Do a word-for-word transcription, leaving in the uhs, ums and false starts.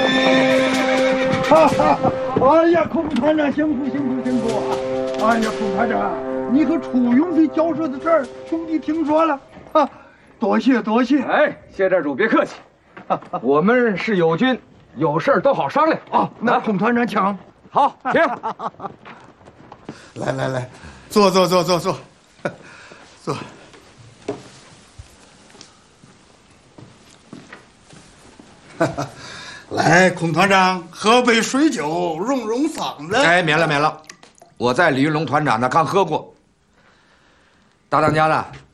哈哈！哎呀，孔团长辛苦辛苦辛苦啊！哎呀，孔团长，你和楚永飞交涉的事儿，兄弟听说了啊，多谢多谢。 哎，谢寨主别客气，我们是友军，有事儿都好商量啊。那孔团长请。 好，请。 来来来，坐坐坐坐坐，坐。来，孔团长，喝杯水酒，润润嗓子。 哎，免了免了，我在李云龙团长那刚喝过。大当家的，